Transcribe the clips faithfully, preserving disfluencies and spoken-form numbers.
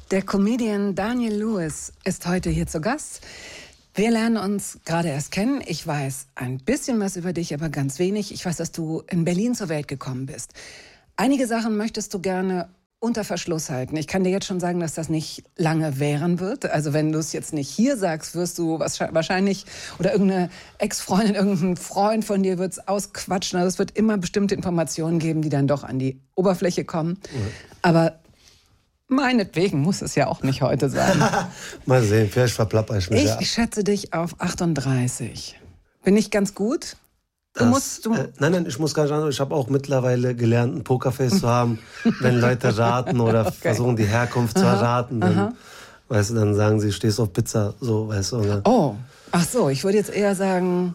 Der Comedian Daniel Lewis ist heute hier zu Gast. Wir lernen uns gerade erst kennen. Ich weiß ein bisschen was über dich, aber ganz wenig. Ich weiß, dass du in Berlin zur Welt gekommen bist. Einige Sachen möchtest du gerne unter Verschluss halten. Ich kann dir jetzt schon sagen, dass das nicht lange währen wird. Also wenn du es jetzt nicht hier sagst, wirst du wahrscheinlich, oder irgendeine Ex-Freundin, irgendein Freund von dir wird es ausquatschen. Also es wird immer bestimmte Informationen geben, die dann doch an die Oberfläche kommen. Ja. Aber meinetwegen muss es ja auch nicht heute sein. Mal sehen, vielleicht verplapper ich mich. Ich ja. schätze dich auf achtunddreißig. Bin ich ganz gut? Du Das, musst, du äh, nein, nein, ich muss gar nicht anders. Ich habe auch mittlerweile gelernt, ein Pokerface zu haben. Wenn Leute raten oder okay. versuchen, die Herkunft aha, zu erraten, dann, aha. weißt du, dann sagen sie, stehst auf Pizza, so, weißt du. Oder? Oh, ach so, ich würde jetzt eher sagen,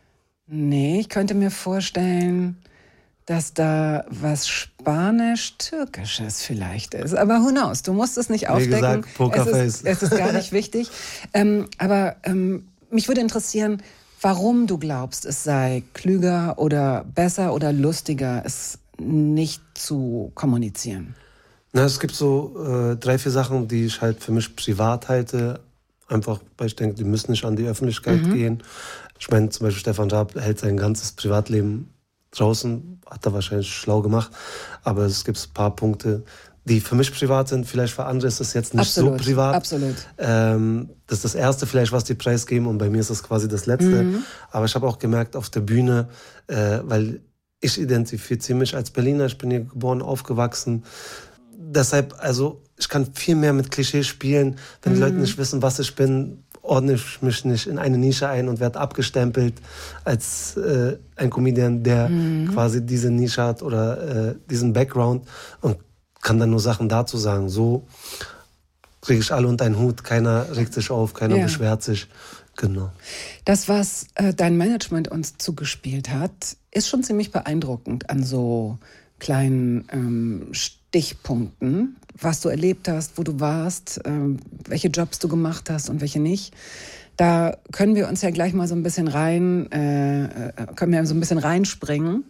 nee, ich könnte mir vorstellen, dass da was Spanisch-Türkisches vielleicht ist. Aber who knows? Du musst es nicht aufdecken. Wie gesagt, Pokerface. Es ist, es ist gar nicht wichtig. Ähm, aber ähm, mich würde interessieren, warum du glaubst, es sei klüger oder besser oder lustiger, es nicht zu kommunizieren. Na, es gibt so äh, drei, vier Sachen, die ich halt für mich privat halte. Einfach, weil ich denke, die müssen nicht an die Öffentlichkeit mhm. gehen. Ich meine, zum Beispiel Stefan Raab hält sein ganzes Privatleben draußen, hat er wahrscheinlich schlau gemacht, aber es gibt ein paar Punkte, die für mich privat sind, vielleicht für andere ist das jetzt nicht absolut, so privat. Absolut. Ähm, das ist das Erste vielleicht, was die preisgeben und bei mir ist das quasi das Letzte. Mhm. Aber ich habe auch gemerkt auf der Bühne, äh, weil ich identifiziere mich als Berliner, ich bin hier geboren, aufgewachsen. Deshalb, also ich kann viel mehr mit Klischees spielen, wenn mhm. die Leute nicht wissen, was ich bin, ordne ich mich nicht in eine Nische ein und werde abgestempelt als äh, ein Comedian, der mhm. quasi diese Nische hat oder äh, diesen Background und kann dann nur Sachen dazu sagen. So kriege ich alle unter einen Hut, keiner regt sich auf, keiner ja. beschwert sich. Genau. Das, was äh, dein Management uns zugespielt hat, ist schon ziemlich beeindruckend an so kleinen ähm, Stichpunkten, was du erlebt hast, wo du warst, ähm, welche Jobs du gemacht hast und welche nicht. Da können wir uns ja gleich mal so ein bisschen rein, äh, können wir so ein bisschen reinspringen.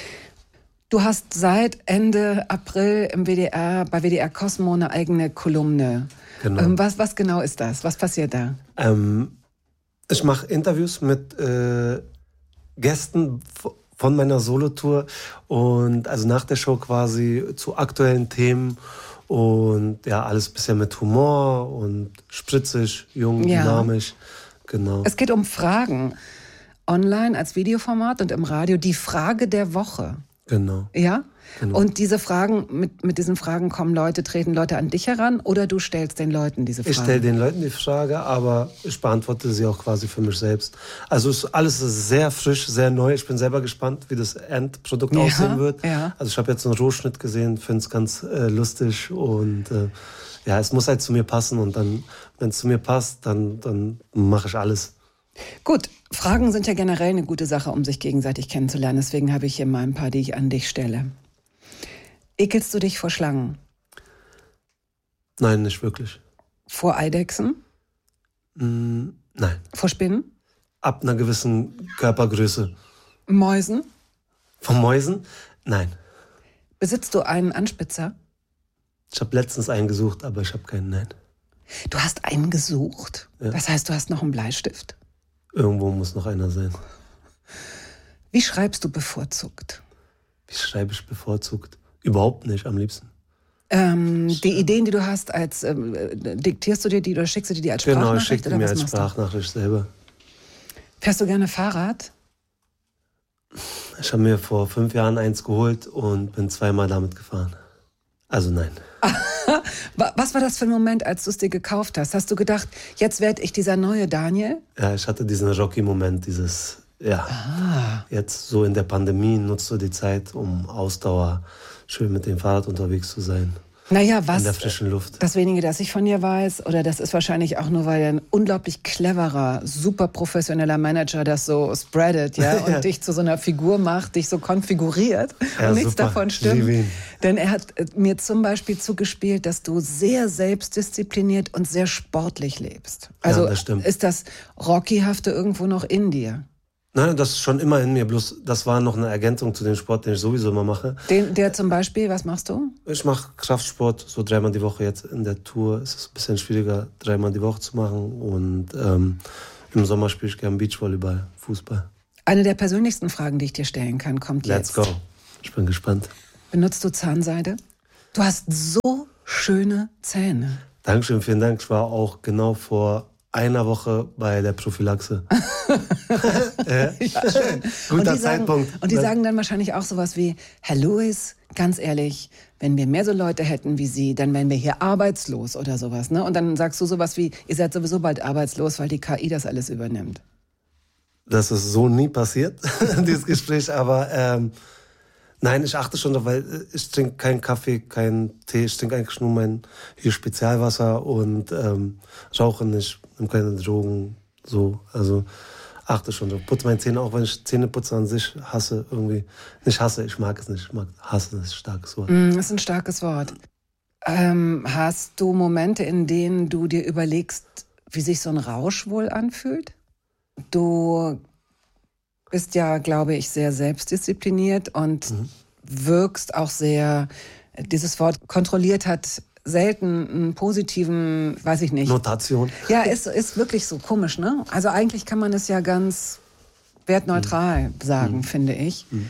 Du hast seit Ende April im W D R, bei W D R Cosmo eine eigene Kolumne. Genau. Ähm, was, was genau ist das? Was passiert da? Ähm, ich mache Interviews mit äh, Gästen von meiner Solotour und also nach der Show quasi zu aktuellen Themen und ja, alles bisher mit Humor und spritzig, jung, ja. dynamisch. Genau. Es geht um Fragen. Online als Videoformat und im Radio die Frage der Woche. Genau. Ja? Genau. Und diese Fragen, mit, mit diesen Fragen kommen Leute, treten Leute an dich heran oder du stellst den Leuten diese Fragen? Ich stelle den Leuten die Frage, aber ich beantworte sie auch quasi für mich selbst. Also ist alles ist sehr frisch, sehr neu. Ich bin selber gespannt, wie das Endprodukt ja, aussehen wird. Ja. Also ich habe jetzt einen Rohschnitt gesehen, finde es ganz äh, lustig und äh, ja, es muss halt zu mir passen und dann, wenn es zu mir passt, dann, dann mache ich alles. Gut, Fragen sind ja generell eine gute Sache, um sich gegenseitig kennenzulernen. Deswegen habe ich hier mal ein paar, die ich an dich stelle. Ekelst du dich vor Schlangen? Nein, nicht wirklich. Vor Eidechsen? Mm, nein. Vor Spinnen? Ab einer gewissen Körpergröße. Mäusen? Von Mäusen? Nein. Besitzt du einen Anspitzer? Ich habe letztens einen gesucht, aber ich habe keinen, nein. Du hast einen gesucht? Ja. Das heißt, du hast noch einen Bleistift? Irgendwo muss noch einer sein. Wie schreibst du bevorzugt? Wie schreibe ich bevorzugt? Überhaupt nicht, am liebsten. Ähm, die Ideen, die du hast, als ähm, diktierst du dir die oder schickst du dir die als Sprachnachricht? Genau, ich schicke die mir als Sprachnachricht selber. Fährst du gerne Fahrrad? Ich habe mir vor fünf Jahren eins geholt und bin zweimal damit gefahren. Also nein. Was war das für ein Moment, als du es dir gekauft hast? Hast du gedacht, jetzt werde ich dieser neue Daniel? Ja, ich hatte diesen Rocky-Moment, dieses, ja, ah. jetzt so in der Pandemie nutzt du die Zeit, um Ausdauer, schön mit dem Fahrrad unterwegs zu sein. Naja, was? In der frischen Luft. Das wenige, das ich von dir weiß, oder das ist wahrscheinlich auch nur, weil ein unglaublich cleverer, super professioneller Manager das so spreadet, ja, und ja. dich zu so einer Figur macht, dich so konfiguriert ja, und nichts super. davon stimmt. Denn er hat mir zum Beispiel zugespielt, dass du sehr selbstdiszipliniert und sehr sportlich lebst. Also ja, das stimmt. Ist das Rocky-hafte irgendwo noch in dir? Nein, das ist schon immer in mir, bloß das war noch eine Ergänzung zu dem Sport, den ich sowieso immer mache. Den, der zum Beispiel, was machst du? Ich mache Kraftsport so dreimal die Woche. Jetzt in der Tour ist es ein bisschen schwieriger, dreimal die Woche zu machen. Und ähm, im Sommer spiele ich gerne Beachvolleyball, Fußball. Eine der persönlichsten Fragen, die ich dir stellen kann, kommt Let's jetzt. Let's go. Ich bin gespannt. Benutzt du Zahnseide? Du hast so schöne Zähne. Dankeschön, vielen Dank. Ich war auch genau vor einer Woche bei der Prophylaxe. ja, schön. Guter und Zeitpunkt. Sagen, und die sagen dann wahrscheinlich auch sowas wie, Herr Lewis, ganz ehrlich, wenn wir mehr so Leute hätten wie Sie, dann wären wir hier arbeitslos oder sowas. Ne? Und dann sagst du sowas wie, ihr seid sowieso bald arbeitslos, weil die K I das alles übernimmt. Das ist so nie passiert, dieses Gespräch, aber ähm, nein, ich achte schon darauf, weil ich trinke keinen Kaffee, keinen Tee, ich trinke eigentlich nur mein hier Spezialwasser und ähm, rauche nicht, nehme keine Drogen, so, also achte schon drauf. Putze meine Zähne, auch wenn ich Zähneputzen an sich hasse, irgendwie, nicht hasse, ich mag es nicht, ich mag hassen, das ist ein starkes Wort. Mm, das ist ein starkes Wort. Ähm, hast du Momente, in denen du dir überlegst, wie sich so ein Rausch wohl anfühlt? Du bist ja, glaube ich, sehr selbstdiszipliniert und mhm. wirkst auch sehr, dieses Wort kontrolliert hat selten einen positiven, weiß ich nicht. Notation. Ja, ist, ist wirklich so komisch, ne? Also eigentlich kann man es ja ganz wertneutral mhm. sagen, mhm. finde ich. Mhm.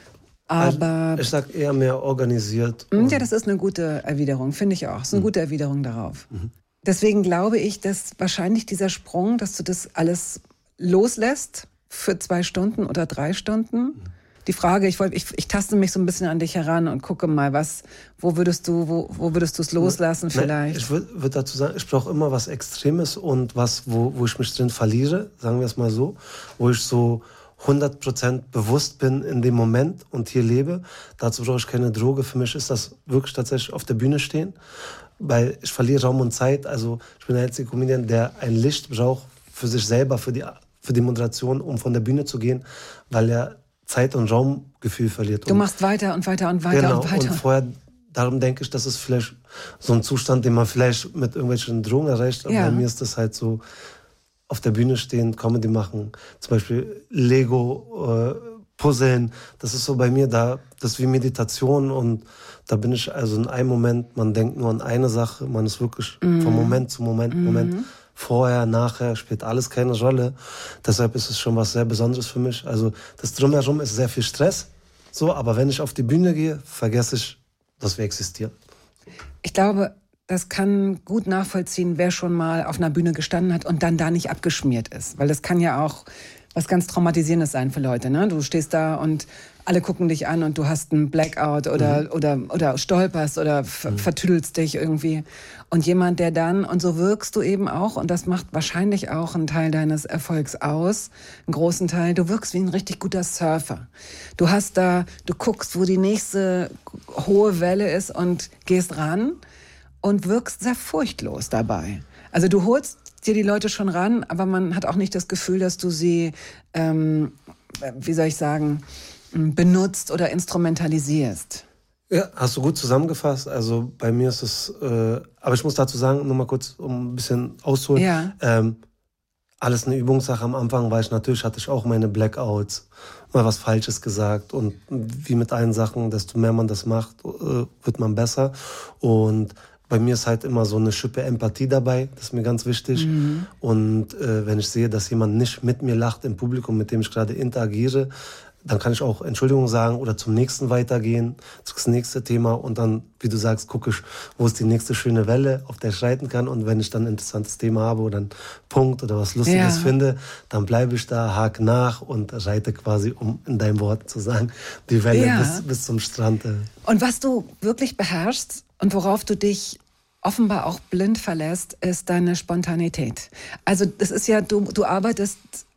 Aber also ich sag eher mehr organisiert. Ja, das ist eine gute Erwiderung, finde ich auch. Das ist eine mhm. gute Erwiderung darauf. Mhm. Deswegen glaube ich, dass wahrscheinlich dieser Sprung, dass du das alles loslässt für zwei Stunden oder drei Stunden. Mhm. Die Frage, ich, wollt, ich, ich taste mich so ein bisschen an dich heran und gucke mal, was, wo würdest du, wo, wo würdest du es loslassen Nein, vielleicht? Ich würde würd dazu sagen, ich brauche immer was Extremes und was, wo, wo ich mich drin verliere, sagen wir es mal so, wo ich so hundert Prozent bewusst bin in dem Moment und hier lebe. Dazu brauche ich keine Droge. Für mich ist das wirklich tatsächlich auf der Bühne stehen, weil ich verliere Raum und Zeit. Also ich bin der einzige Comedian, der ein Licht braucht für sich selber, für die, für die Moderation, um von der Bühne zu gehen, weil er Zeit- und Raumgefühl verliert. Du machst weiter und weiter und weiter genau, und weiter. Und vorher, darum denke ich, das ist vielleicht so ein Zustand, den man vielleicht mit irgendwelchen Drogen erreicht. Aber ja. Bei mir ist das halt so, auf der Bühne stehen, Comedy machen, zum Beispiel Lego, äh, Puzzeln. Das ist so bei mir, da, das ist wie Meditation und da bin ich also in einem Moment, man denkt nur an eine Sache, man ist wirklich mm. von Moment zu Moment, mm. Moment. Vorher, nachher, spielt alles keine Rolle. Deshalb ist es schon was sehr Besonderes für mich. Also das Drumherum ist sehr viel Stress, so, aber wenn ich auf die Bühne gehe, vergesse ich, dass wir existieren. Ich glaube, das kann gut nachvollziehen, wer schon mal auf einer Bühne gestanden hat und dann da nicht abgeschmiert ist. Weil das kann ja auch was ganz Traumatisierendes sein für Leute. Ne? Du stehst da und alle gucken dich an und du hast einen Blackout oder, mhm. oder, oder stolperst oder ver- mhm. vertüdelst dich irgendwie. Und jemand, der dann, und so wirkst du eben auch, und das macht wahrscheinlich auch einen Teil deines Erfolgs aus, einen großen Teil, du wirkst wie ein richtig guter Surfer. Du hast da, du guckst, wo die nächste hohe Welle ist und gehst ran und wirkst sehr furchtlos dabei. Also du holst dir die Leute schon ran, aber man hat auch nicht das Gefühl, dass du sie, ähm, wie soll ich sagen, benutzt oder instrumentalisierst. Ja, hast du gut zusammengefasst. Also bei mir ist es, äh, aber ich muss dazu sagen, nur mal kurz, um ein bisschen auszuholen. Ja. Ähm, alles eine Übungssache. Am Anfang war ich natürlich, hatte ich auch meine Blackouts, mal was Falsches gesagt und wie mit allen Sachen, desto mehr man das macht, äh, wird man besser. Und bei mir ist halt immer so eine Schippe Empathie dabei, das ist mir ganz wichtig. Mhm. Und äh, wenn ich sehe, dass jemand nicht mit mir lacht im Publikum, mit dem ich gerade interagiere, dann kann ich auch Entschuldigung sagen oder zum nächsten weitergehen, das nächste Thema und dann, wie du sagst, gucke ich, wo ist die nächste schöne Welle, auf der ich reiten kann und wenn ich dann ein interessantes Thema habe oder einen Punkt oder was Lustiges ja. finde, dann bleibe ich da, hake nach und reite quasi, um in deinen Worten zu sagen, die Welle ja. bis, bis zum Strand. Und was du wirklich beherrschst und worauf du dich offenbar auch blind verlässt, ist deine Spontanität. Also das ist ja, du, du arbeitest,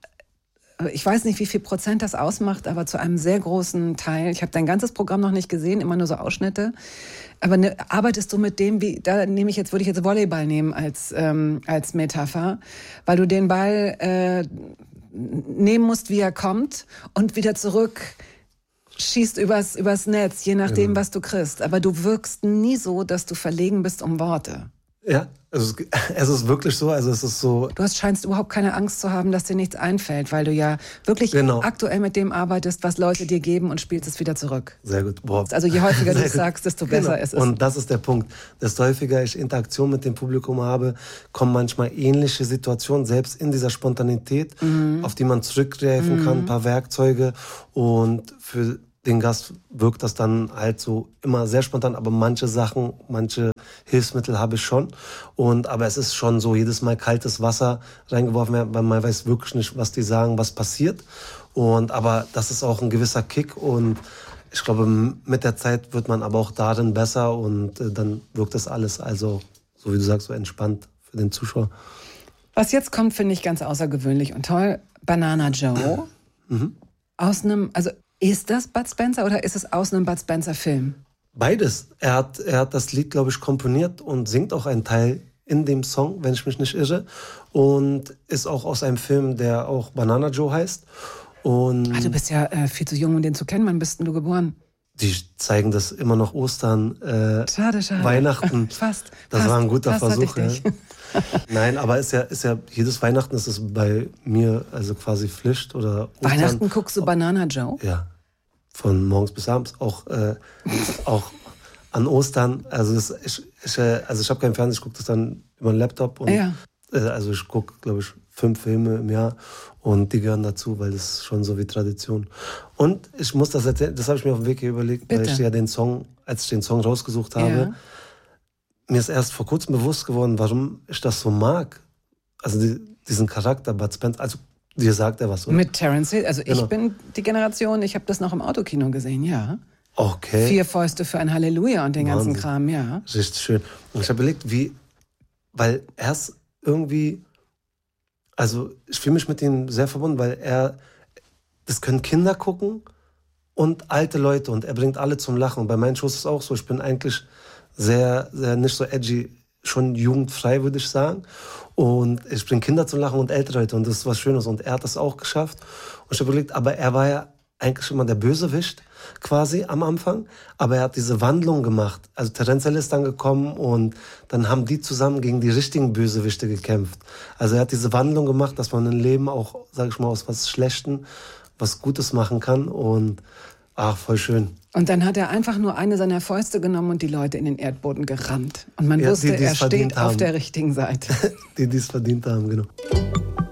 ich weiß nicht, wie viel Prozent das ausmacht, aber zu einem sehr großen Teil, ich habe dein ganzes Programm noch nicht gesehen, immer nur so Ausschnitte, aber ne, arbeitest du mit dem, wie, da nehme ich jetzt, würde ich jetzt Volleyball nehmen als, ähm, als Metapher, weil du den Ball äh, nehmen musst, wie er kommt und wieder zurück schießt übers, übers Netz, je nachdem, genau. was du kriegst. Aber du wirkst nie so, dass du verlegen bist um Worte. Ja, also es ist wirklich so, also es ist so... Du hast, scheinst überhaupt keine Angst zu haben, dass dir nichts einfällt, weil du ja wirklich genau. aktuell mit dem arbeitest, was Leute dir geben und spielst es wieder zurück. Sehr gut. Boah. Also je häufiger du es sagst, desto genau. besser ist es. Und das ist der Punkt. Desto häufiger ich Interaktion mit dem Publikum habe, kommen manchmal ähnliche Situationen, selbst in dieser Spontanität, mhm. auf die man zurückgreifen mhm. kann, ein paar Werkzeuge. Und für den Gast wirkt das dann halt so immer sehr spontan, aber manche Sachen, manche Hilfsmittel habe ich schon. Und, aber es ist schon so, jedes Mal kaltes Wasser reingeworfen werden, weil man weiß wirklich nicht, was die sagen, was passiert. Und, aber das ist auch ein gewisser Kick und ich glaube, mit der Zeit wird man aber auch darin besser und äh, dann wirkt das alles also, so wie du sagst, so entspannt für den Zuschauer. Was jetzt kommt, finde ich ganz außergewöhnlich und toll. Banana Joe. Mhm. Aus einem, also ist das Bud Spencer oder ist es aus einem Bud Spencer Film? Beides. Er hat, er hat das Lied, glaube ich, komponiert und singt auch einen Teil in dem Song, wenn ich mich nicht irre. Und ist auch aus einem Film, der auch Banana Joe heißt. Und Ach, du bist ja äh, viel zu jung, um den zu kennen. Wann bist denn du geboren? Die zeigen das immer noch Ostern, äh, schade, schade. Weihnachten. Fast. Das fast, war ein guter Versuch. Ja. Nein, aber ist ja, ist ja, jedes Weihnachten ist es bei mir also quasi Pflicht oder Ostern. Weihnachten guckst du Banana Joe? Ja. Von morgens bis abends, auch, äh, auch an Ostern. Also, das, ich, ich, also ich habe keinen Fernseher, ich gucke das dann über den Laptop. Und, ja. äh, also ich gucke, glaube ich, fünf Filme im Jahr und die gehören dazu, weil das ist schon so wie Tradition. Und ich muss das erzählen, das habe ich mir auf dem Weg hier überlegt, Bitte. weil ich ja den Song, als ich den Song rausgesucht habe, ja. mir ist erst vor kurzem bewusst geworden, warum ich das so mag. Also die, diesen Charakter Bud Spencer, also dir sagt er was, oder? Mit Terence Hill. Also genau. Ich bin die Generation, ich habe das noch im Autokino gesehen, ja. Okay. Vier Fäuste für ein Halleluja und den Wahnsinn. ganzen Kram, ja. Richtig schön. Und ich habe überlegt, wie, weil er ist irgendwie, also ich fühle mich mit ihm sehr verbunden, weil er, das können Kinder gucken und alte Leute und er bringt alle zum Lachen. Und bei meinen Shows ist es auch so, ich bin eigentlich sehr, sehr nicht so edgy, schon jugendfrei, würde ich sagen. Und ich bringe Kinder zum Lachen und ältere Leute und das ist was Schönes. Und er hat das auch geschafft. Und ich habe überlegt, aber er war ja eigentlich immer der Bösewicht quasi am Anfang. Aber er hat diese Wandlung gemacht. Also Terence Hill ist dann gekommen und dann haben die zusammen gegen die richtigen Bösewichte gekämpft. Also er hat diese Wandlung gemacht, dass man im Leben auch, sage ich mal, aus was Schlechtem was Gutes machen kann. Und ach, voll schön. Und dann hat er einfach nur eine seiner Fäuste genommen und die Leute in den Erdboden gerammt. Und man ja, wusste, die, er steht haben. auf der richtigen Seite. Die, die es verdient haben, genau.